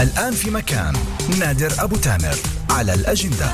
الآن في مكان نادر أبو تامر على الأجندة.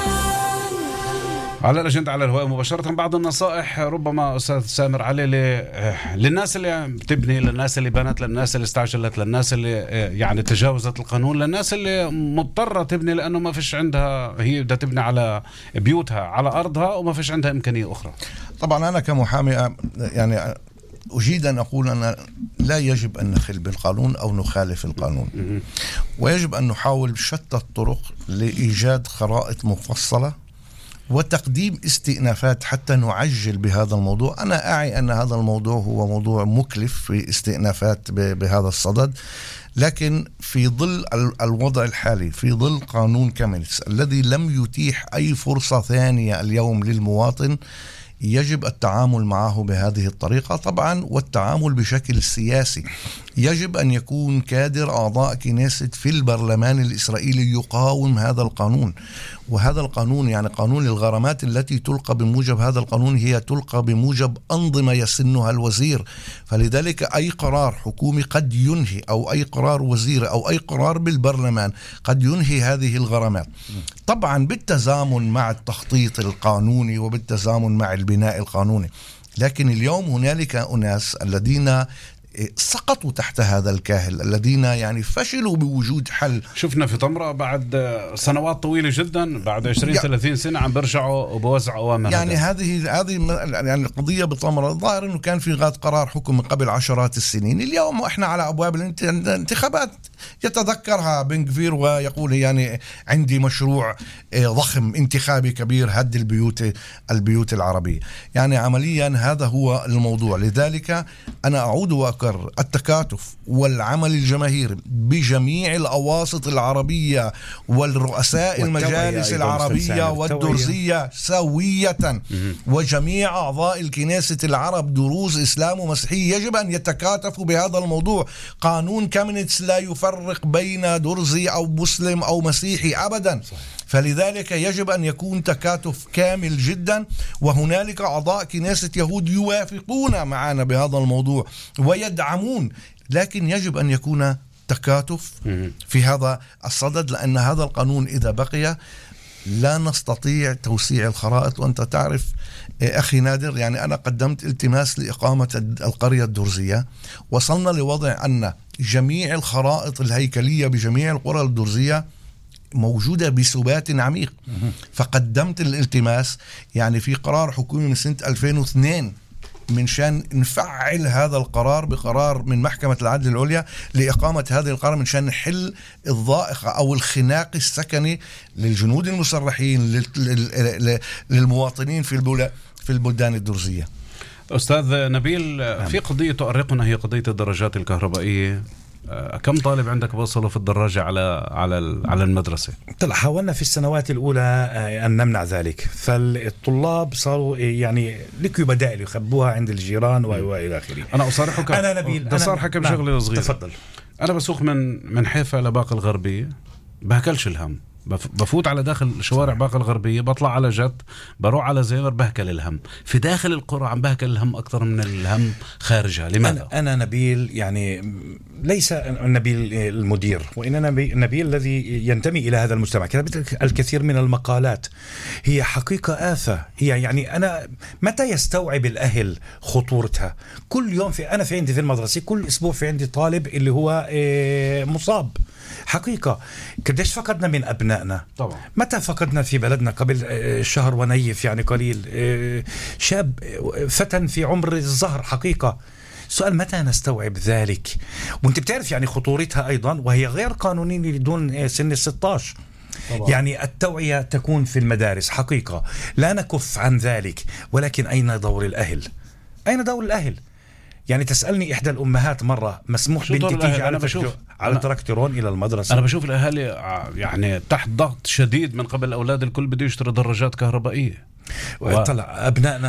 على الأجندة على الهواء مباشرة. بعض النصائح ربما أستاذ سامر علي للناس اللي بتبني، للناس اللي بنت، للناس اللي استعجلت، للناس اللي يعني تجاوزت القانون، للناس اللي مضطرة تبني لأنه ما فيش عندها، هي بدها تبني على بيوتها على أرضها وما فيش عندها إمكانية أخرى. طبعا أنا كمحامي يعني أجيد أن أقول أن لا يجب أن نخل بالقانون أو نخالف القانون، ويجب أن نحاول بشتى الطرق لإيجاد خرائط مفصلة وتقديم استئنافات حتى نعجل بهذا الموضوع. أنا أعي أن هذا الموضوع هو موضوع مكلف في استئنافات بهذا الصدد، لكن في ظل الوضع الحالي، في ظل قانون كامينتس الذي لم يتيح أي فرصة ثانية اليوم للمواطن، يجب التعامل معه بهذه الطريقة. طبعا والتعامل بشكل سياسي، يجب أن يكون كادر أعضاء كنيست في البرلمان الإسرائيلي يقاوم هذا القانون. وهذا القانون يعني قانون الغرامات التي تلقى بموجب هذا القانون هي تلقى بموجب أنظمة يسنها الوزير، فلذلك أي قرار حكومي قد ينهي، أو أي قرار وزير أو أي قرار بالبرلمان قد ينهي هذه الغرامات، طبعا بالتزامن مع التخطيط القانوني وبالتزامن مع البناء القانوني. لكن اليوم هنالك أناس الذين سقطوا تحت هذا الكاهل، الذين يعني فشلوا بوجود حل. شفنا في طمرة بعد سنوات طويلة جدا، بعد 20-30 سنة عم برجعوا وبوزعوا أوامر. يعني هذه يعني القضية بطمرة ظاهر أنه كان في غاد قرار حكم من قبل عشرات السنين. اليوم إحنا على أبواب الانتخابات يتذكرها بن غفير ويقول يعني عندي مشروع ضخم انتخابي كبير هد البيوت العربية. يعني عمليا هذا هو الموضوع. لذلك أنا أعود وأكرر التكاتف والعمل الجماهيري بجميع الأواسط العربية والرؤساء المجالس العربية والدرزية سوية، وجميع أعضاء الكنيسة العرب دروز إسلام ومسيحية يجب أن يتكاتفوا بهذا الموضوع. قانون كامينتس لا يفرق بين درزي أو مسلم أو مسيحي أبدا، فلذلك يجب أن يكون تكاتف كامل جدا. وهنالك أعضاء كنيسة يهود يوافقون معنا بهذا الموضوع ويدعمون، لكن يجب أن يكون تكاتف في هذا الصدد، لأن هذا القانون إذا بقي لا نستطيع توسيع الخرائط. وأنت تعرف أخي نادر، يعني أنا قدمت التماس لإقامة القرية الدرزية، وصلنا لوضع أن جميع الخرائط الهيكلية بجميع القرى الدرزية موجودة بسبات عميق. فقدمت الالتماس يعني في قرار حكومي من سنة 2002 من شان نفعل هذا القرار بقرار من محكمة العدل العليا لإقامة هذه القرار، من شان نحل الضائقة أو الخناق السكني للجنود المسرحين للمواطنين في البلدان الدرزية. أستاذ نبيل، في قضية تؤرقنا هي قضية الدراجات الكهربائية. كم طالب عندك وصلوا في الدراجة على المدرسة؟ طلع حاولنا في السنوات الأولى أن نمنع ذلك، فالطلاب صاروا يعني لقوا بدائل يخبوها عند الجيران وإلى آخره. أنا أصارحك، أنا نبيل، ده صار حكم شغلة صغيرة. تفضل. أنا بسوق من حيفا لباقة الغربية، بهكلش الهم، بفوت على داخل شوارع باقة الغربية، بطلع على جت، بروح على زيمر، بهكل الهم في داخل القرى، عم بهكل الهم أكثر من الهم خارجها. لماذا؟ أنا نبيل يعني ليس نبيل المدير، وإننا نبيل الذي ينتمي إلى هذا المجتمع. كتبت الكثير من المقالات، هي حقيقة آفة. هي يعني أنا متى يستوعب الأهل خطورتها؟ كل يوم أنا في عندي في المدرسة كل أسبوع في عندي طالب اللي هو مصاب. حقيقة قديش فقدنا من أبنائنا طبعا. متى فقدنا في بلدنا قبل شهر ونيف يعني قليل شاب فتن في عمر الظهر. حقيقة سؤال متى نستوعب ذلك؟ وانت بتعرف يعني خطورتها أيضا، وهي غير قانونية لدون سن 16 طبعا. يعني التوعية تكون في المدارس. حقيقة لا نكف عن ذلك، ولكن أين دور الأهل؟ أين دور الأهل؟ يعني تسألني إحدى الأمهات مرة مسموح بنتي تيجي على تراكتورون إلى المدرسة. أنا بشوف الأهالي يعني تحت ضغط شديد من قبل الأولاد، الكل بده يشتري دراجات كهربائية. طلع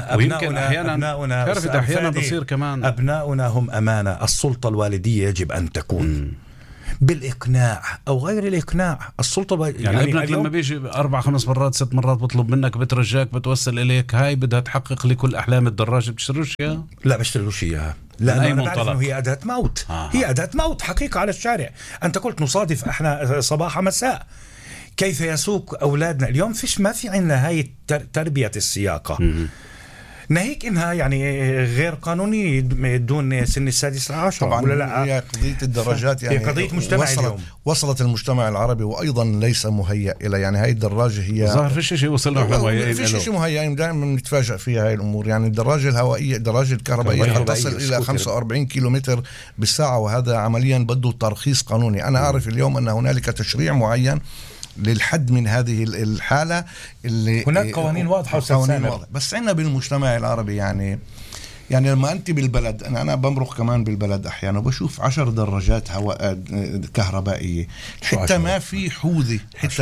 أبناؤنا أحيانا بصير كمان أبناؤنا هم أمانة. السلطة الوالدية يجب أن تكون بالإقناع أو غير الإقناع. السلطة يعني ابنك لما بيجي 4-5 مرات 6 مرات بطلب منك، بترجاك، بتوصل إليك، هاي بدها تحقق لي كل أحلام الدراجة، بتشتروش إياها؟ لا بشتروش إياها، لأنه أنا بعرف أنه هي أداة موت. هي أداة موت حقيقة على الشارع. أنت قلت نصادف إحنا صباح مساء. كيف يسوق أولادنا اليوم؟ ما في عندنا هاي تربية السياقة. ناهيك إنها يعني غير قانوني دون سن 16 طبعا. ولا لا؟ هي قضية الدراجات يعني قضية مجتمع اليوم، وصلت المجتمع العربي وأيضا ليس مهيئ إلى، يعني هاي الدراجة هي ظهر في شيء وصلنا احنا مهيئين، في شيء مهيئين، دائما نتفاجأ فيها هاي الأمور. يعني الدراجة الهوائية، الدراجة الكهربائية تصل إلى 45 كيلومتر بالساعة، وهذا عمليا بده ترخيص قانوني. أنا أعرف اليوم أن هنالك تشريع معين للحد من هذه الحالة، اللي هناك قوانين واضحة بس عندنا بالمجتمع العربي يعني لما أنت بالبلد، أنا بمرق كمان بالبلد أحيانا وبشوف 10 دراجات هواء كهربائية، حتى ما في حوذة،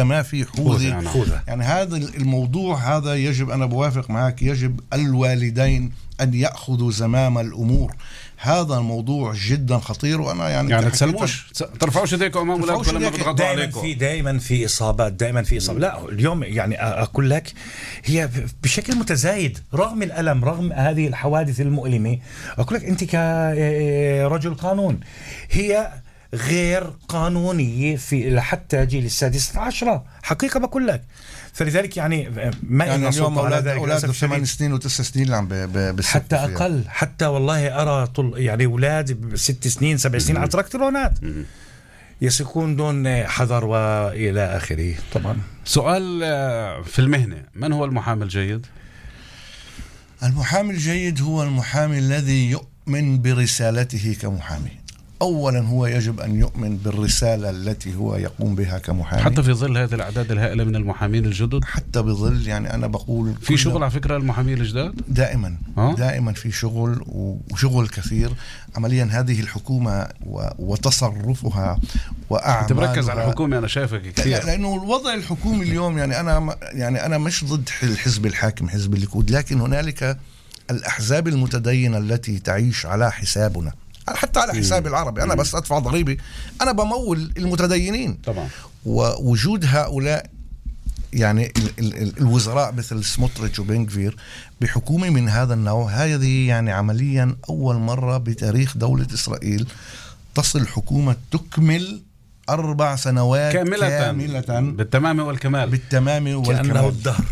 يعني هذا الموضوع هذا يجب، أنا بوافق معك، يجب الوالدين أن يأخذوا زمام الأمور. هذا الموضوع جدا خطير، وأنا يعني تسلموش، ترفعوش يديكم امام اولادكم لما بيضغطوا عليكم. دائما في اصابات. لا اليوم يعني اقول لك هي بشكل متزايد رغم الالم، رغم هذه الحوادث المؤلمه. اقول لك انت كرجل قانون هي غير قانونية في حتى جيل 16 حقيقة بقول لك. فلذلك يعني ما يعني اليوم أولاد 8 سنين و9 سنين اللي عم حتى أقل، حتى والله أرى يعني أولاد 6 سنين 7 سنين على تراكتورونات يسيكون دون حذر وإلى آخره. طبعا سؤال في المهنة، من هو المحامي الجيد؟ المحامي الجيد هو المحامي الذي يؤمن برسالته كمحامي. أولا هو يجب أن يؤمن بالرسالة التي هو يقوم بها كمحامي، حتى في ظل هذه الأعداد الهائلة من المحامين الجدد، حتى بظل يعني أنا بقول في شغل على فكرة المحامين الجداد دائما في شغل، وشغل كثير. عمليا هذه الحكومة وتصرفها وأعمالها، تركز على الحكومة، أنا شايفك كثير، لأنه الوضع الحكومي اليوم يعني أنا مش ضد الحزب الحاكم حزب الليكود، لكن هنالك الأحزاب المتدينة التي تعيش على حسابنا، حتى على حساب العربي. أنا بس أدفع ضريبة، أنا بمول المتدينين طبعا. ووجود هؤلاء يعني الوزراء مثل سموتريتش وبنغفير بحكومة من هذا النوع، هذه يعني عمليا أول مرة بتاريخ دولة إسرائيل تصل حكومة تكمل 4 سنوات كاملة بالتمام والكمال، كأنه الدهر.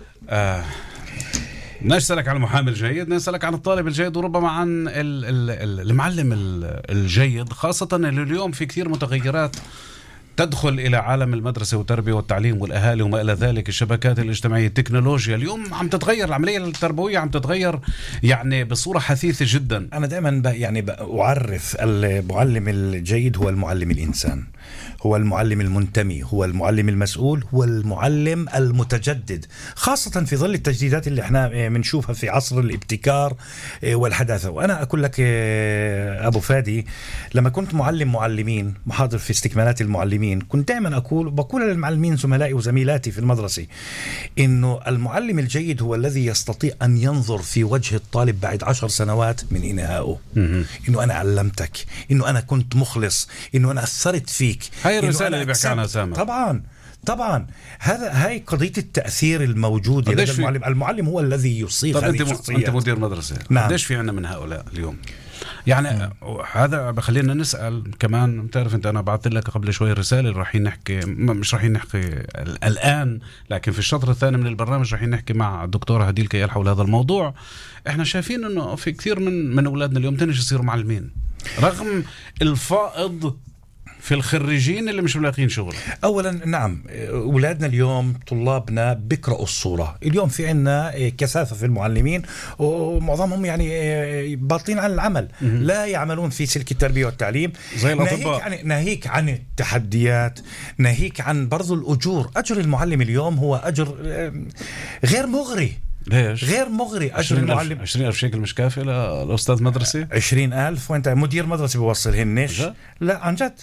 نسألك عن المحامي الجيد، نسألك عن الطالب الجيد، وربما عن المعلم الجيد، خاصة اللي اليوم في كثير متغيرات تدخل إلى عالم المدرسة والتربية والتعليم والأهالي وما إلى ذلك، الشبكات الاجتماعية، التكنولوجيا. اليوم عم تتغير العملية التربوية، عم تتغير يعني بصورة حثيثة جدا. أنا دائما أعرف المعلم الجيد هو المعلم الإنسان، هو المعلم المنتمي، هو المعلم المسؤول، هو المعلم المتجدد، خاصة في ظل التجديدات اللي احنا بنشوفها في عصر الابتكار والحداثة. وأنا أقول لك أبو فادي، لما كنت معلمين محاضر في استكمالات المعلمين، كنت دائما بقول للمعلمين زملائي وزميلاتي في المدرسة إنه المعلم الجيد هو الذي يستطيع أن ينظر في وجه الطالب بعد 10 سنوات من إنهائه، إنه أنا علمتك، إنه أنا كنت مخلص، إنه أنا أثرت فيك. هاي الرسالة اللي بيحكي عنها سامر. طبعا هاي قضية التأثير الموجود لدى المعلم. المعلم هو الذي يصيغ هذه الشخصيات. أنت مدير مدرسة، نعم. قديش في عنا من هؤلاء اليوم؟ يعني هذا بخلينا نسأل كمان. تعرف أنت، أنا بعثت لك قبل شوي رسالة، مش رايحين نحكي الآن، لكن في الشطر الثاني من البرنامج رايحين نحكي مع الدكتورة هديل كيال حول هذا الموضوع. احنا شايفين أنه في كثير من أولادنا اليوم تنجي يصيروا معلمين، رغم الفائض في الخريجين اللي مش ملاقين شغل. أولا نعم، أولادنا اليوم طلابنا بيقرأوا الصورة. اليوم في عنا كثافة في المعلمين، ومعظمهم يعني باطلين عن العمل، لا يعملون في سلك التربية والتعليم، زي الأطباء. ناهيك عن التحديات، ناهيك عن برضو الأجور. أجر المعلم اليوم هو أجر غير مغري. ليش؟ غير مغري. أجر المعلم 20,000 شيكل مش كافي لأستاذ مدرسة؟ 20,000 وانت مدير مدرسة بيوصلهنش؟ لا عن جد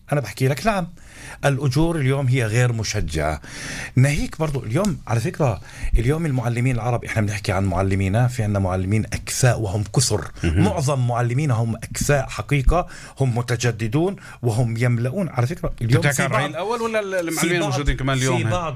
أنا بحكي لك نعم، الأجور اليوم هي غير مشجعة. ناهيك برضو اليوم على فكرة، اليوم المعلمين العرب، إحنا بنحكي عن معلمين، في عنا معلمين أكفاء وهم كثر. معظم معلمين هم أكفاء حقيقة، هم متجددون وهم يملؤون. على فكرة اليوم بتحكي عن الرأي الأول ولا المعلمين الموجودين كمان اليوم؟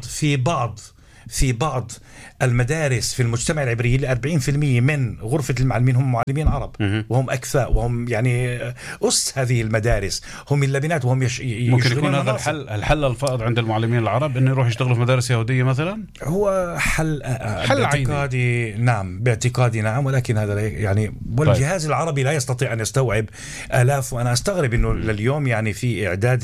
في بعض المدارس في المجتمع العبري 40% من غرفة المعلمين هم معلمين عرب، وهم أكفاء، وهم يعني أس هذه المدارس، هم اللبنات، وهم ممكن يكون هذا الحل الفائض عند المعلمين العرب إنه يروح يشتغلوا في مدارس يهودية مثلا. هو حل باعتقادي نعم، باعتقادي نعم، ولكن هذا يعني والجهاز العربي لا يستطيع أن يستوعب آلاف. وأنا أستغرب إنه لليوم يعني في إعداد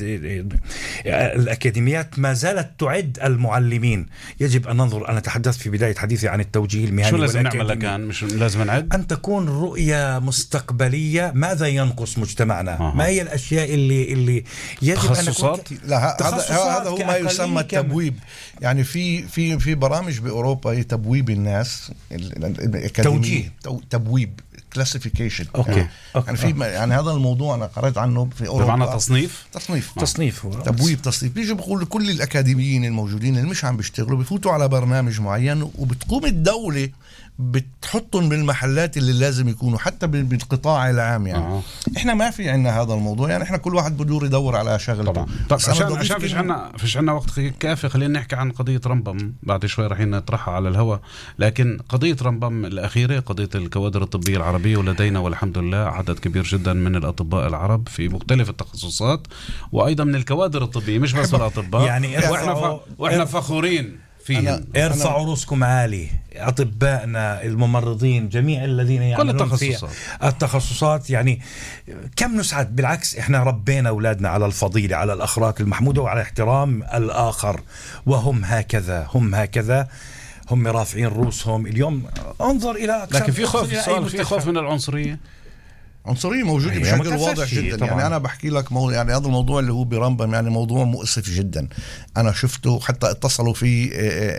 الأكاديميات ما زالت تعد المعلمين. يجب أن ننظر. أنا تحدثت في بداية حديثي عن التوجيه المهني. شو لازم نعمل لكان؟ مش لازم نعد أن تكون رؤية مستقبلية. ماذا ينقص مجتمعنا؟ ما هي الأشياء اللي يجب تخصصات؟ أن لا، هذا هو ما يسمى التبويب. يعني في برامج بأوروبا هي تبويب الناس، توجيه، تبويب، كلاسيفيكيشن. أوكي. يعني في يعني هذا الموضوع أنا قرأت عنه في أوروبا. بمعنى تصنيف تبويب، تصنيف. بيجوا بيقولوا كل الأكاديميين الموجودين اللي مش عم بيشتغلوا بيفوتوا على برنامج معين، وبتقوم الدولة بتحطهم بالمحلات اللي لازم يكونوا حتى بالقطاع العام. يعني احنا ما في عنا هذا الموضوع، يعني احنا كل واحد بدور يدور على شغلته. طبعا. عشان فيش عنا وقت كافي، خلينا نحكي عن قضية رمبم بعد شوي رح نطرحها على الهواء. لكن قضية رمبم الأخيرة، قضية الكوادر الطبية العربية، ولدينا والحمد لله عدد كبير جدا من الأطباء العرب في مختلف التخصصات، وأيضا من الكوادر الطبية، مش بس الأطباء. يعني وإحنا فخورين فيهم. ارفعوا رؤوسكم عالي، أطبائنا، الممرضين، جميع الذين يعملون في التخصصات. يعني كم نسعد. بالعكس احنا ربينا أولادنا على الفضيلة، على الأخلاق المحمودة، وعلى احترام الآخر، وهم هكذا هم رافعين رؤوسهم. اليوم انظر إلى لكن في خوف من العنصرية. عنصرية موجودة بشكل واضح جدا طبعاً. يعني أنا بحكي لك يعني هذا الموضوع اللي هو برمبم يعني موضوع مؤسف جدا. أنا شفته، حتى اتصلوا في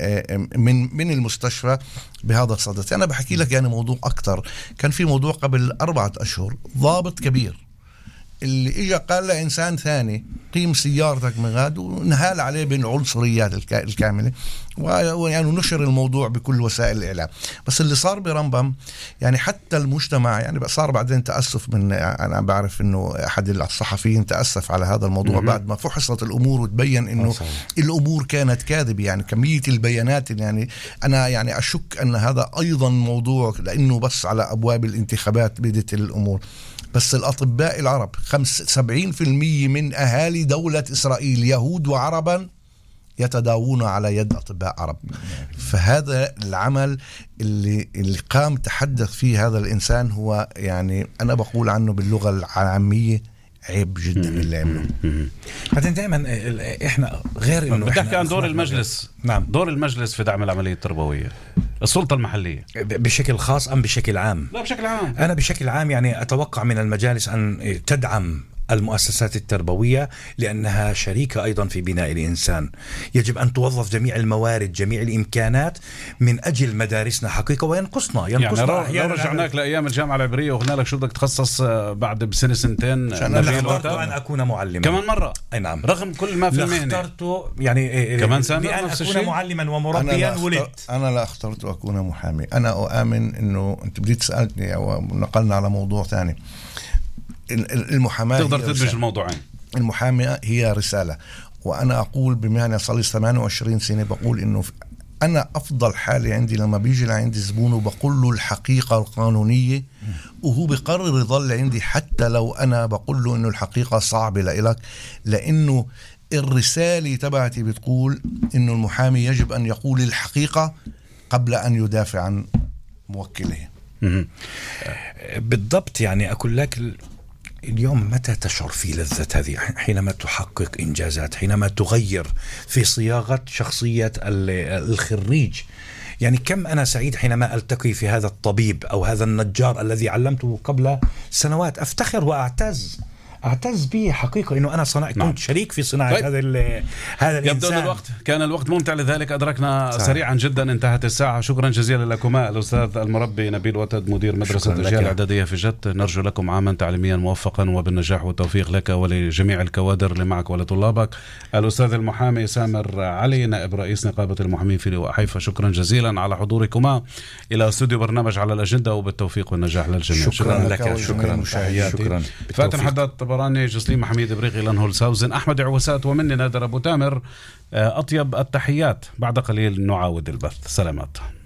من المستشفى بهذا الصدد. أنا بحكي لك يعني موضوع أكتر. كان في موضوع قبل 4 أشهر، ضابط كبير اللي إجا قال لإنسان ثاني قيم سيارتك من غاد، ونهال عليه بالعنصريات الكاملة، ويعني نشر الموضوع بكل وسائل الإعلام. بس اللي صار برمبم يعني حتى المجتمع يعني صار بعدين تأسف من، أنا بعرف إنه أحد الصحفيين تأسف على هذا الموضوع بعد ما فحصت الأمور وتبين إنه الأمور كانت كاذب. يعني كمية البيانات، يعني أنا يعني أشك أن هذا أيضا موضوع، لأنه بس على أبواب الانتخابات بدت الأمور. بس الأطباء العرب 70% من أهالي دولة إسرائيل يهود وعربا يتداوون على يد أطباء عرب. فهذا العمل اللي قام تحدث فيه هذا الإنسان هو يعني أنا بقول عنه باللغة العامية عيب جدا اللي عمله. بعدين دائما احنا غير انه بتحكي عن دور المجلس. نعم، دور المجلس في دعم العملية التربوية، السلطة المحلية بشكل خاص أم بشكل عام؟ لا، بشكل عام. أنا بشكل عام يعني أتوقع من المجالس أن تدعم المؤسسات التربوية، لأنها شريكة أيضا في بناء الإنسان. يجب أن توظف جميع الموارد، جميع الإمكانات من أجل مدارسنا حقيقة. وينقصنا يعني لو رجعناك لأيام الجامعة العبرية وقلنا لك شو بدك تخصص بعد بسنة سنتين، اخترت أن أكون معلما كمان مرة. أي نعم، رغم كل ما في المهنة اخترت يعني كمان سنة لأن أكون معلما ومربيا ولدت. أنا لا اخترت أكون محامي. أنا أؤمن إنه أنت بديت سألتني أو نقلنا على موضوع ثاني. المحاماة تقدر تدمج الموضوعين. المحاماة هي رسالة، وأنا أقول بمهنة صار لي 28 سنة بقول إنه أنا أفضل حالة عندي لما بيجي لعندي زبون وبقول له الحقيقة القانونية، وهو بقرر يظل عندي حتى لو أنا بقول له إنه الحقيقة صعبة لإلك، لأنه الرسالة تبعتي بتقول إنه المحامي يجب أن يقول الحقيقة قبل أن يدافع عن موكله. بالضبط. يعني أقول لك اليوم متى تشعر في لذة هذه؟ حينما تحقق إنجازات، حينما تغير في صياغة شخصية الخريج. يعني كم أنا سعيد حينما ألتقي في هذا الطبيب أو هذا النجار الذي علمته قبل سنوات. أفتخر وأعتز اعتز به حقيقه انه انا كنت شريك في صناعه طيب. هذا يبدو أن كان الوقت ممتع، لذلك أدركنا صحيح. سريعا جدا انتهت الساعة. شكرا جزيلا لكما الأستاذ المربي نبيل وتد مدير مدرسة الأجيال الإعدادية في جت. نرجو لكم عاما تعليميا موفقا وبالنجاح والتوفيق لك ولجميع الكوادر اللي معك ولطلابك. الأستاذ المحامي سامر علي نائب رئيس نقابة المحامين في لواء حيفا، شكرا جزيلا على حضوركما إلى استوديو برنامج على الأجندة، وبالتوفيق والنجاح للجميع. شكرا لك. شكرا. فاتن حداد طبراني، جسليم حميد بريغي، لنهول ساوزن، أحمد عوسات، ومني نادر أبو تامر. أطيب التحيات. بعد قليل نعاود البث. سلامات.